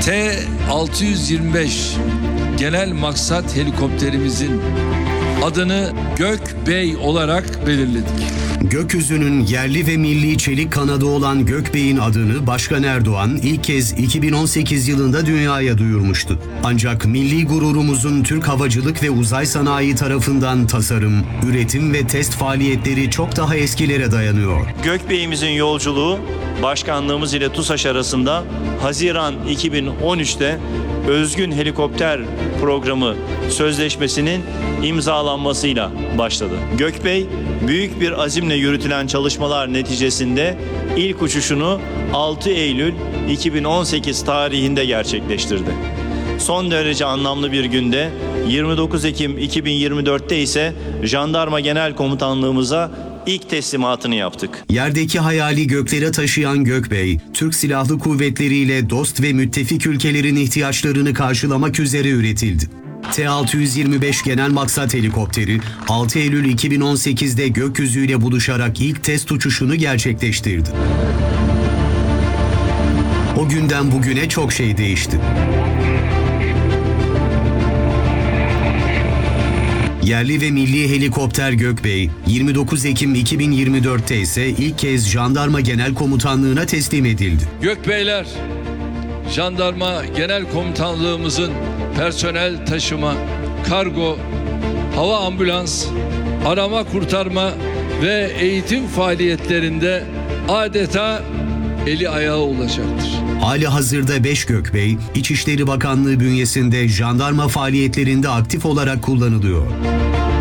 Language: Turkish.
T-625 genel maksat helikopterimizin adını Gökbey olarak belirledik. Gökyüzünün yerli ve milli çelik kanadı olan Gökbey'in adını Başkan Erdoğan ilk kez 2018 yılında dünyaya duyurmuştu. Ancak milli gururumuzun Türk havacılık ve uzay sanayi tarafından tasarım, üretim ve test faaliyetleri çok daha eskilere dayanıyor. Gökbey'imizin yolculuğu başkanlığımız ile TUSAŞ arasında Haziran 2013'te Özgün Helikopter Programı sözleşmesinin imzalanmasıyla başladı. Gökbey, büyük bir azimle yürütülen çalışmalar neticesinde ilk uçuşunu 6 Eylül 2018 tarihinde gerçekleştirdi. Son derece anlamlı bir günde 29 Ekim 2024'te ise Jandarma Genel Komutanlığımıza ilk teslimatını yaptık. Yerdeki hayali göklere taşıyan Gökbey, Türk Silahlı Kuvvetleri ile dost ve müttefik ülkelerin ihtiyaçlarını karşılamak üzere üretildi. T-625 genel maksat helikopteri 6 Eylül 2018'de gökyüzüyle buluşarak ilk test uçuşunu gerçekleştirdi. O günden bugüne çok şey değişti. Yerli ve milli helikopter Gökbey, 29 Ekim 2024'te ise ilk kez Jandarma Genel Komutanlığı'na teslim edildi. Gökbeyler, Jandarma Genel Komutanlığımızın personel taşıma, kargo, hava ambulans, arama kurtarma ve eğitim faaliyetlerinde adeta eli ayağı olacaktır. Hali hazırda 5 Gökbey, İçişleri Bakanlığı bünyesinde jandarma faaliyetlerinde aktif olarak kullanılıyor.